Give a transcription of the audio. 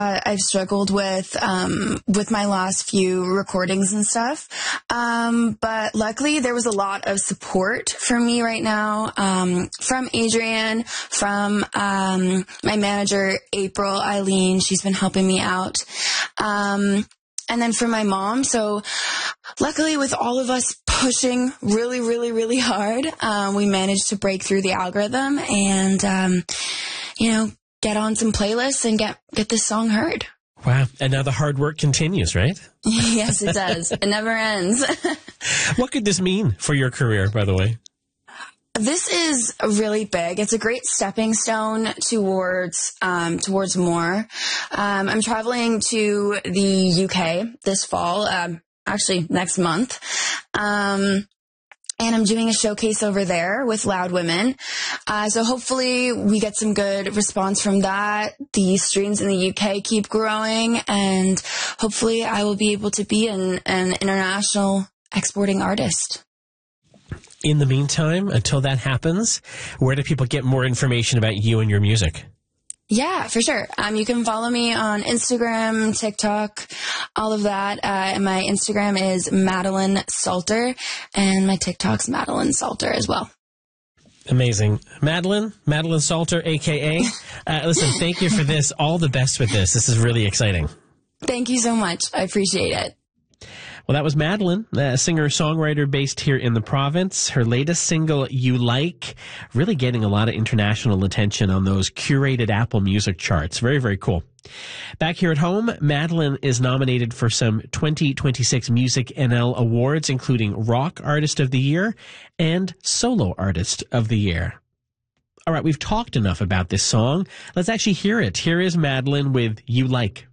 I've struggled with my last few recordings and stuff. But luckily there was a lot of support for me right now, from Adrian, from, my manager, April, Eileen. She's been helping me out. And then from my mom. So luckily with all of us pushing really, really, really hard, we managed to break through the algorithm and, get on some playlists and get this song heard. Wow. And now the hard work continues, right? Yes, it does. It never ends. What could this mean for your career, by the way? This is really big. It's a great stepping stone towards more. I'm traveling to the UK this fall, actually next month. And I'm doing a showcase over there with Loud Women. So hopefully we get some good response from that. The streams in the UK keep growing, and hopefully I will be able to be an international exporting artist. In the meantime, until that happens, where do people get more information about you and your music? Yeah, for sure. You can follow me on Instagram, TikTok, all of that. And my Instagram is Madeline Salter, and my TikTok's Madeline Salter as well. Amazing. Madeline Salter, a.k.a. Listen, thank you for this. All the best with this. This is really exciting. Thank you so much. I appreciate it. Well, that was Madeline, a singer-songwriter based here in the province. Her latest single, You Like, really getting a lot of international attention on those curated Apple Music charts. Very, very cool. Back here at home, Madeline is nominated for some 2026 Music NL awards, including Rock Artist of the Year and Solo Artist of the Year. All right, we've talked enough about this song. Let's actually hear it. Here is Madeline with You Like.